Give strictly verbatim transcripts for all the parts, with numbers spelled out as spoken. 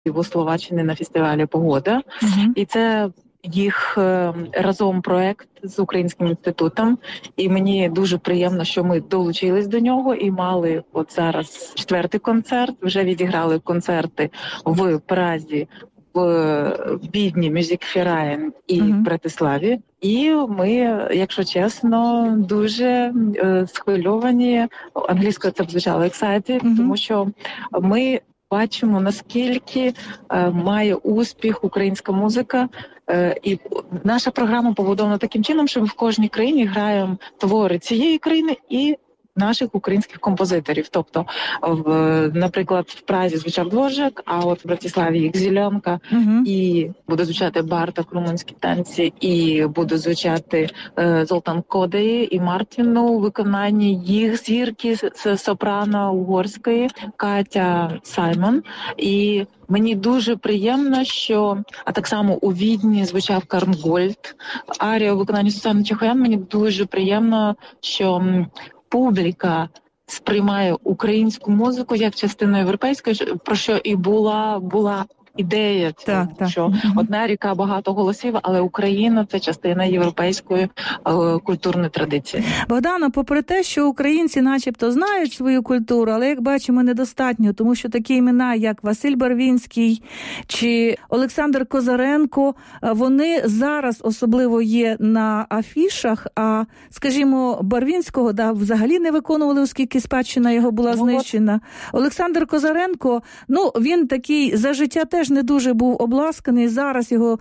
у Словаччині на фестивалі «Погода». Uh-huh. І це їх разом проект з Українським інститутом. І мені дуже приємно, що ми долучились до нього і мали от зараз четвертий концерт. Вже відіграли концерти в Празі, в Відні, Мюзікферайн і uh-huh. в Братиславі. І ми, якщо чесно, дуже е, схвильовані, англійською це б звучало excited, uh-huh. тому що ми бачимо, наскільки е, має успіх українська музика. Е, і наша програма побудована таким чином, що ми в кожній країні граємо твори цієї країни і наших українських композиторів. Тобто, в, наприклад, в Празі звучав Дворжак, а от в Братиславі їх Зеленка, uh-huh. і буде звучати Барток, румунські танці, і буде звучати е, Золтан Кодеї і Мартіну у виконанні їх зірки з сопрано угорської, Катя Саймон. І мені дуже приємно, що, а так само у Відні звучав Карнгольд, арія у виконанні Сусани Чехоян. Мені дуже приємно, що публіка сприймає українську музику як частину європейської, про що і була була ідея цього, так, так. що mm-hmm. одна ріка, багато голосів, але Україна – це частина європейської е, культурної традиції. Богдано, попри те, що українці начебто знають свою культуру, але, як бачимо, недостатньо, тому що такі імена, як Василь Барвінський чи Олександр Козаренко, вони зараз особливо є на афішах, а, скажімо, Барвінського да, взагалі не виконували, оскільки спадщина його була знищена. Олександр Козаренко, ну, він такий за життя теж не дуже був обласканий, зараз його,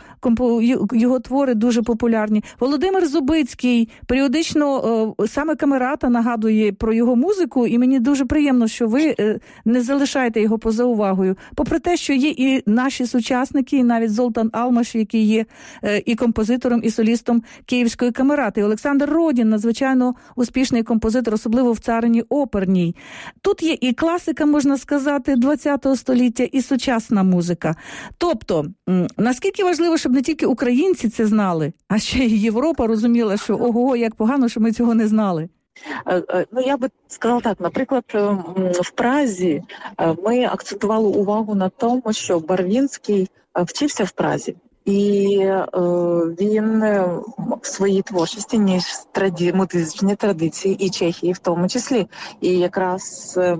його твори дуже популярні. Володимир Зубицький, періодично саме Камерата нагадує про його музику, і мені дуже приємно, що ви не залишаєте його поза увагою. Попри те, що є і наші сучасники, і навіть Золтан Алмаш, який є і композитором, і солістом Київської Камерати. І Олександр Родін, надзвичайно успішний композитор, особливо в царині оперній. Тут є і класика, можна сказати, ХХ століття, і сучасна музика. Тобто, наскільки важливо, щоб не тільки українці це знали, а ще й Європа розуміла, що ого, як погано, що ми цього не знали. Ну, я би сказала так, наприклад, в Празі ми акцентували увагу на тому, що Барвінський вчився в Празі. І е, він в своїй творчості ніж траді, музичні традиції і Чехії в тому числі. І якраз е,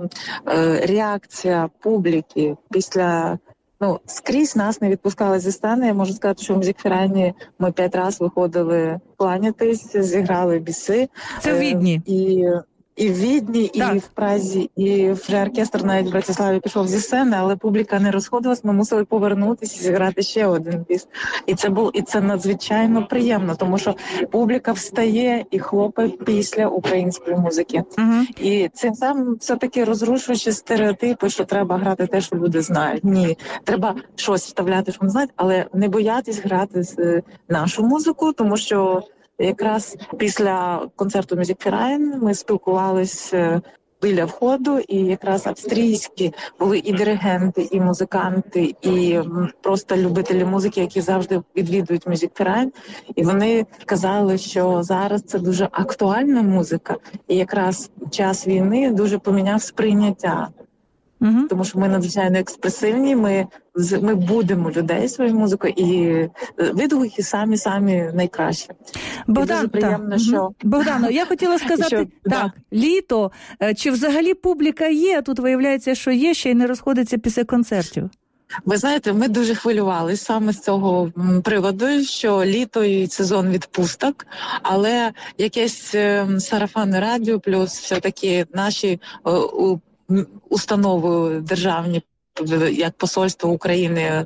реакція публіки після, ну, скрізь нас не відпускали зі сцени. Я можу сказати, що в Мюзікферайні ми п'ять разів виходили кланятись, зіграли біси. Це в Відні. Е, і... І в Відні, так. і в Празі, і вже оркестр навіть в Братиславі пішов зі сцени, але публіка не розходилась, ми мусили повернутися і зіграти ще один біс. І це був, і це надзвичайно приємно, тому що публіка встає і хлопає після української музики. Uh-huh. І цим самим все-таки розрушуючи стереотипи, що треба грати те, що люди знають. Ні, треба щось вставляти, що вони знають, але не боятись грати з нашу музику, тому що якраз після концерту Мюзікферайн ми спілкувалися біля входу, і якраз австрійські були і диригенти, і музиканти, і просто любителі музики, які завжди відвідують Мюзікферайн. І вони казали, що зараз це дуже актуальна музика, і якраз час війни дуже поміняв сприйняття. Угу. Тому що ми надзвичайно експресивні, ми, ми будемо людей своєю музикою, і відгуки самі-самі найкращі. Богдан, дуже приємно, що... Богдано, я хотіла сказати, що, так, да. літо, чи взагалі публіка є, тут виявляється, що є, ще й не розходиться після концертів. Ви знаєте, ми дуже хвилювалися саме з цього приводу, що літо і сезон відпусток, але якесь сарафанне радіо, плюс все-таки наші у установи державні, як Посольство України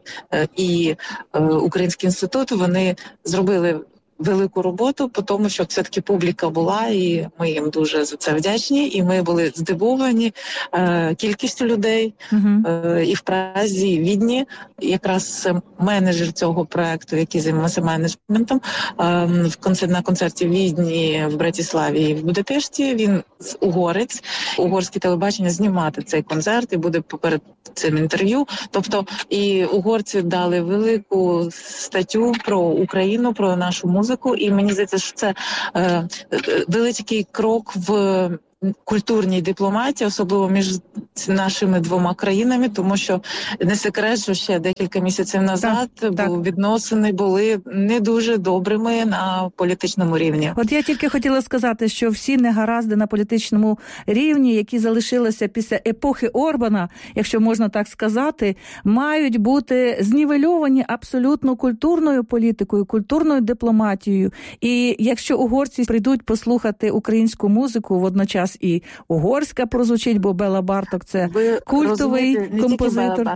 і Український інститут, вони зробили велику роботу по тому, що все-таки публіка була, і ми їм дуже за це вдячні, і ми були здивовані е, кількістю людей uh-huh. е, і в Празі, і в Відні. Якраз менеджер цього проекту, який займався менеджментом, е, в концерт, на концерті в Відні, в Братиславі і в Будапешті, він угорець, угорське телебачення знімати цей концерт і буде поперед цим інтерв'ю. Тобто і угорці дали велику статтю про Україну, про нашу музику. Музику, і мені здається, що це е, великий крок в культурній дипломатії, особливо між нашими двома країнами, тому що не секрет, що ще декілька місяців назад так, так. відносини були не дуже добрими на політичному рівні. От я тільки хотіла сказати, що всі негаразди на політичному рівні, які залишилися після епохи Орбана, якщо можна так сказати, мають бути знівельовані абсолютно культурною політикою, культурною дипломатією. І якщо угорці прийдуть послухати українську музику, водночас і угорська прозвучить, бо Бела Барток – це Ви культовий композитор.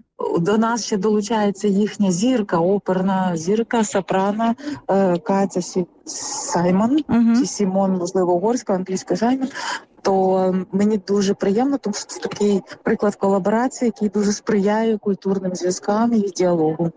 До нас ще долучається їхня зірка, оперна зірка, сопрано, Катя Саймон, uh-huh. чи Сімон, можливо, угорська, англійська Саймон. То мені дуже приємно, тому що це такий приклад колаборації, який дуже сприяє культурним зв'язкам і діалогу.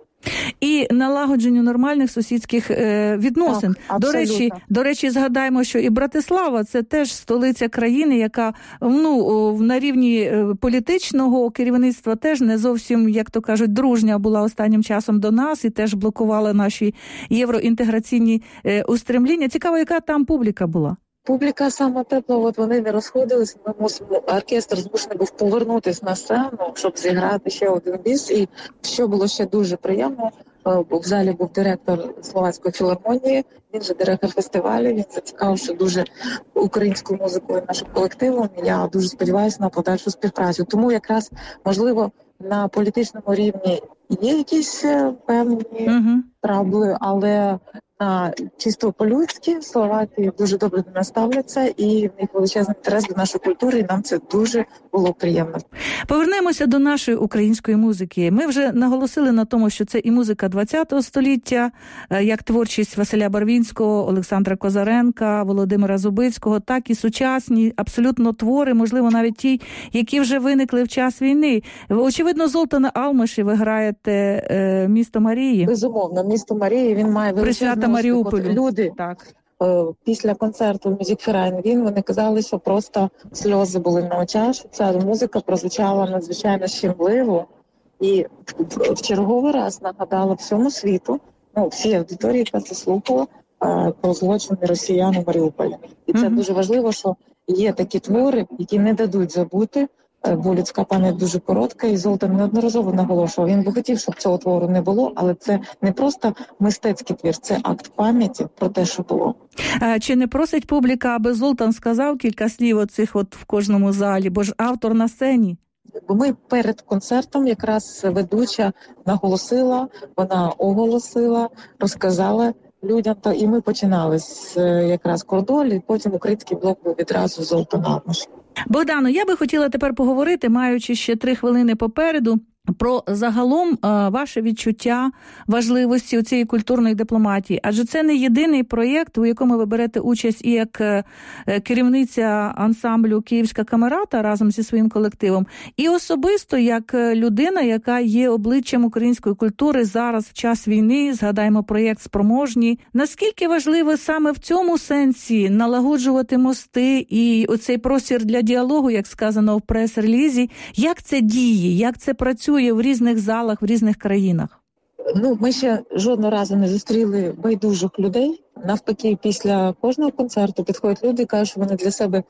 І налагодженню нормальних сусідських е, відносин. Так, до речі, до речі, згадаємо, що і Братислава – це теж столиця країни, яка ну, на рівні політичного керівництва теж не зовсім, як то кажуть, дружня була останнім часом до нас і теж блокувала наші євроінтеграційні е, устремління. Цікаво, яка там публіка була? Публіка саме тепла, от вони не розходились, ми мусимо, оркестр змушений був повернутися на сцену, щоб зіграти ще один біс. І що було ще дуже приємно, в залі був директор Словацької філармонії, він же директор фестивалю, він зацікавився дуже українською музикою нашим колективом. Я дуже сподіваюся на подальшу співпрацю. Тому якраз, можливо, на політичному рівні є якісь певні uh-huh. трабли, але на чисто по-людськи словаки дуже добре до нас ставляться, і в них величезний інтерес до нашої культури, і нам це дуже було приємно. Повернемося до нашої української музики. Ми вже наголосили на тому, що це і музика ХХ століття, як творчість Василя Барвінського, Олександра Козаренка, Володимира Зубицького, так і сучасні абсолютно твори, можливо, навіть ті, які вже виникли в час війни. Очевидно, Золтана Алмаші ви граєте е, «Місто Марії». Безумовно, «Місто Марії», він має величезну Маріуполю. Люди так. е, після концерту «Мюзікферайн» він, вони казали, що просто сльози були на очах, що ця музика прозвучала надзвичайно щемливо і в, в черговий раз нагадала всьому світу, ну, всій аудиторії, яка це слухала, е, про злочини росіян у Маріуполі. І це mm-hmm. дуже важливо, що є такі твори, які не дадуть забути, бо людська пам'ять дуже коротка, і Золтан неодноразово наголошував. Він би хотів, щоб цього твору не було, але це не просто мистецький твір, це акт пам'яті про те, що було. А чи не просить публіка, аби Золтан сказав кілька слів оцих от в кожному залі, бо ж автор на сцені? Бо ми перед концертом якраз ведуча наголосила, вона оголосила, розказала людям, то і ми починали з якраз кордолі, потім український блок був відразу Золтан Алмаш. Богдано, я би хотіла тепер поговорити, маючи ще три хвилини попереду, про загалом ваше відчуття важливості цієї культурної дипломатії. Адже це не єдиний проєкт, у якому ви берете участь і як керівниця ансамблю «Київська камерата» разом зі своїм колективом, і особисто як людина, яка є обличчям української культури зараз в час війни. Згадаємо проєкт «Спроможні». Наскільки важливо саме в цьому сенсі налагоджувати мости і оцей простір для діалогу, як сказано в прес-релізі, як це діє, як це працює в різних залах, в різних країнах? Ну, ми ще жодного разу не зустріли байдужих людей. Навпаки, після кожного концерту підходять люди і кажуть, що вони для себе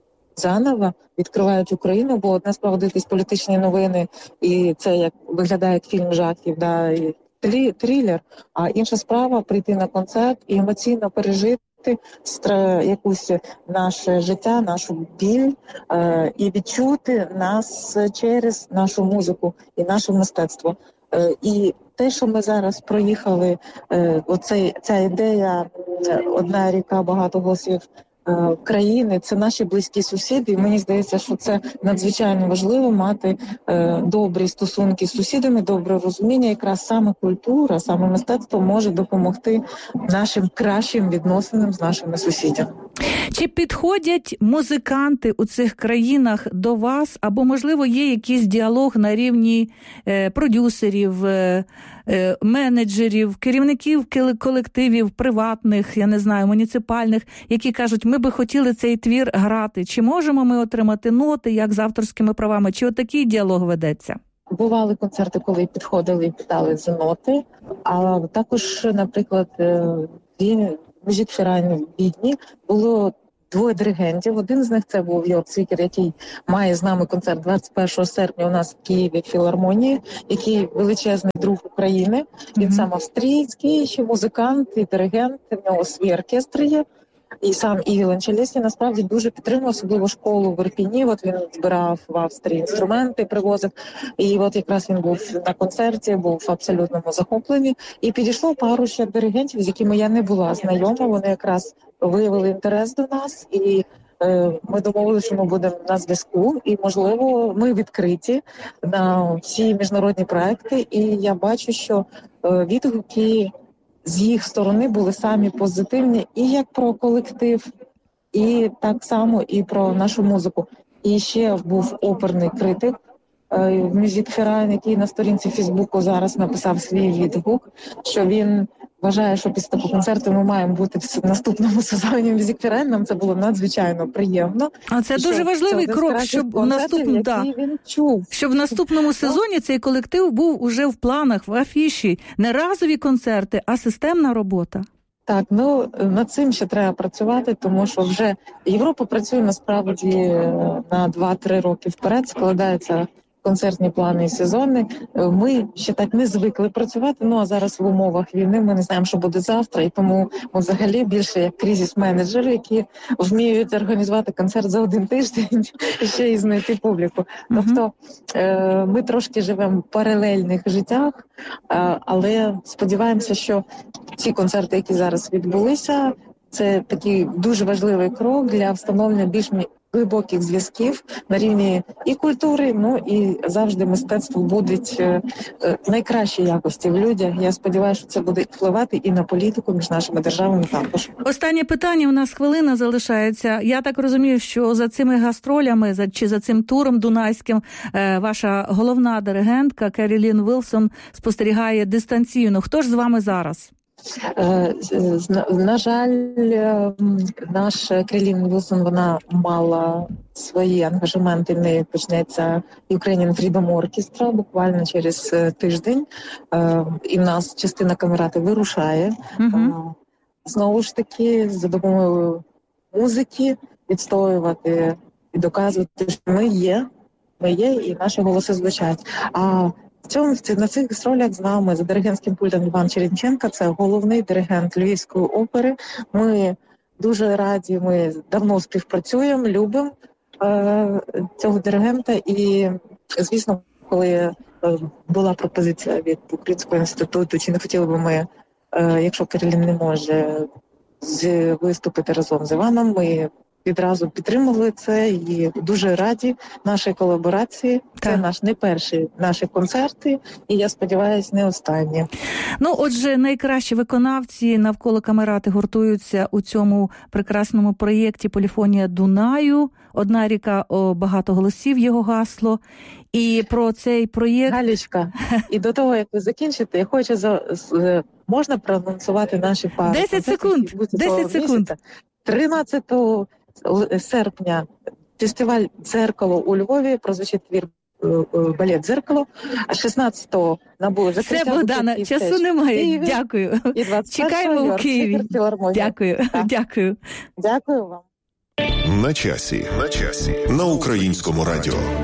заново відкривають Україну, бо одна справа дивитись політичні новини, і це як виглядає як фільм жахів, да, і трі, трилер, а інша справа прийти на концерт і емоційно пережити якусь наше життя, нашу біль е, і відчути нас через нашу музику і наше мистецтво. Е, і те, що ми зараз проїхали, е, оцей, ця ідея «Одна ріка, багато голосів» е, країни, це наші близькі сусіди, і мені здається, що це надзвичайно важливо мати е, добрі стосунки з сусідами, добре розуміння. Якраз саме культура, саме мистецтво може допомогти нашим кращим відносинам з нашими сусідами. Чи підходять музиканти у цих країнах до вас, або, можливо, є якийсь діалог на рівні е, продюсерів, е, е, менеджерів, керівників колективів приватних, я не знаю, муніципальних, які кажуть, ми би хотіли цей твір грати. Чи можемо ми отримати ноти, як з авторськими правами? Чи отакий діалог ведеться? Бували концерти, коли підходили і питали за ноти, а також, наприклад, він «Мюзікферайн» в Відні було двоє диригентів. Один з них це був Йорк Цвікер, який має з нами концерт двадцять першого серпня у нас в Києві в філармонії, який величезний друг України. Він mm-hmm. сам австрійський, ще музикант і диригент, в нього свій оркестр є. І сам і віолончеліст насправді дуже підтримував, особливо школу в Ірпіні. От він збирав в Австрії інструменти, привозив. І от якраз він був на концерті, був в абсолютному захопленні. І підійшло пару ще диригентів, з якими я не була знайома. Вони якраз виявили інтерес до нас, і е, ми домовилися, що ми будемо на зв'язку. І, можливо, ми відкриті на всі міжнародні проекти. І я бачу, що е, відгуки з їх сторони були самі позитивні, і як про колектив, і так само і про нашу музику. І ще був оперний критик Music Verein, який на сторінці Фейсбуку зараз написав свій відгук, що він вважає, що після такого концерту ми маємо бути в наступному сезоні Music Verein. Нам це було надзвичайно приємно. А це дуже важливий крок, щоб в наступному да, щоб в наступному сезоні цей колектив був уже в планах, в афіші. Не разові концерти, а системна робота. Так, ну над цим ще треба працювати, тому що вже Європа працює насправді на два-три роки вперед, складається концертні плани і сезони. Ми ще так не звикли працювати, ну а зараз в умовах війни ми не знаємо, що буде завтра, і тому ми взагалі більше як кризис-менеджери, які вміють організувати концерт за один тиждень і ще й знайти публіку. Uh-huh. Тобто ми трошки живемо в паралельних життях, але сподіваємося, що ці концерти, які зараз відбулися, це такий дуже важливий крок для встановлення більш глибоких зв'язків на рівні і культури, ну і завжди мистецтво буде е, найкращій якості в людях. Я сподіваюся, що це буде впливати і на політику між нашими державами також. Останнє питання, у нас хвилина залишається. Я так розумію, що за цими гастролями, за, чи за цим туром дунайським, е, ваша головна диригентка Керрі-Лін Вілсон спостерігає дистанційно. Хто ж з вами зараз? На жаль, наш Керрі-Лін Вілсон, вона мала свої ангажементи, в неї почнеться Ukrainian Freedom Orchestra буквально через тиждень, і в нас частина камерати вирушає. Uh-huh. Знову ж таки, за допомогою музики відстоювати і доказувати, що ми є, ми є, і наші голоси звучать. А В цьому на цих гастролях з нами за диригентським пультом Іван Чередниченко, це головний диригент Львівської опери. Ми дуже раді, ми давно співпрацюємо, любимо е, цього диригента. І, звісно, коли е, була пропозиція від Українського інституту, чи не хотіли б ми, е, якщо Керрі-Лін не може з, виступити разом з Іваном, ми відразу підтримували це і дуже раді нашій колаборації. Це так. Наш не перші наші концерти, і я сподіваюся, не останні. Ну, отже, найкращі виконавці навколо камерати гуртуються у цьому прекрасному проєкті «Поліфонія Дунаю». Одна ріка, о, багато голосів, його гасло. І про цей проєкт... Галічка, і до того, як ви закінчите, я хочу за... можна проанонсувати наші пари. десять секунд, десять секунд. тринадцятого серпня фестиваль «Дзеркало» у Львові, прозвучить твір балет «Дзеркало», а шістнадцятого набули закриття. Все, Богдана, часу немає. Києві. Дякую. Чекаємо у Києві. Дякую. Так. Дякую. Дякую вам. На часі. На часі. На Українському радіо.